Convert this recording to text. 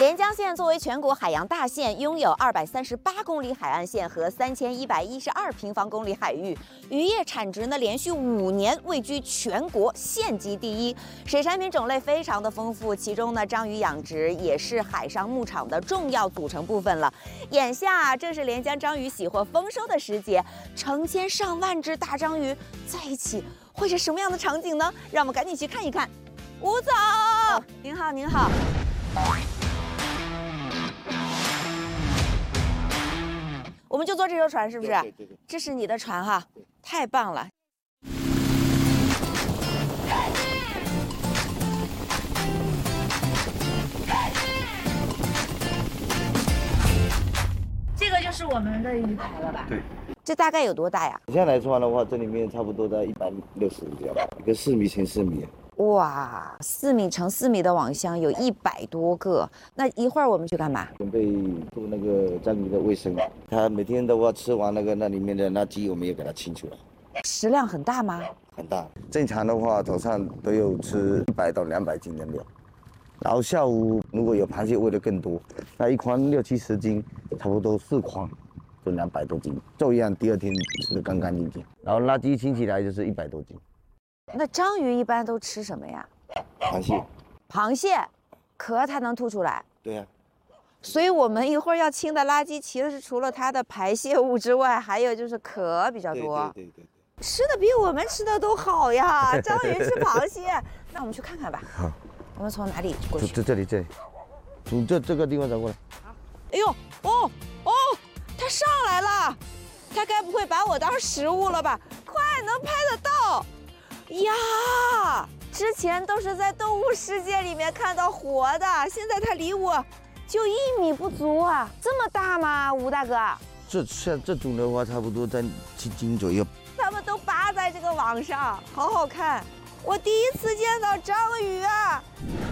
连江县作为全国海洋大县，拥有238公里海岸线和3112平方公里海域，渔业产值呢连续5年位居全国县级第一。水产品种类非常的丰富，其中呢章鱼养殖也是海上牧场的重要组成部分了。眼下正是连江章鱼喜获丰收的时节，成千上万只大章鱼在一起，会是什么样的场景呢？让我们赶紧去看一看。吴总，您好，您好。我们就坐这艘船，是不是？ 对。 这是你的船哈，太棒了。这个就是我们的鱼排了吧？ 对。 这大概有多大呀？ 现在来算的话，这里面差不多在165这样，一个4米乘4米。 哇，4米乘4米的网箱有100多个。那一会儿我们去干嘛？ 准备做那个章鱼的卫生。它每天的话吃完那里面的垃圾，我们也给它清出来。 食量很大吗？ 很大。正常的话，早上都有吃100到200斤的料，然后下午如果有螃蟹喂的更多，那一筐60-70斤，差不多4筐，就200多斤，照样第二天吃的干干净净。然后垃圾清起来就是100多斤。 那章鱼一般都吃什么呀？ 螃蟹。 螃蟹，壳它能吐出来。 对呀。 所以我们一会儿要清的垃圾，其实是除了它的排泄物之外，还有就是壳比较多。 对。 吃的比我们吃的都好呀，章鱼吃螃蟹。那我们去看看吧。 好。 我们从哪里过去？ 这里，从这个地方走过来。 哎呦，哦，它上来了，它该不会把我当食物了吧？快，能拍得到。呀，之前都是在动物世界里面看到活的，现在它离我就1米不足啊，这么大吗，吴大哥？ 像这种的话，差不多在7斤左右。 它们都扒在这个网上，好好看。我第一次见到章鱼啊！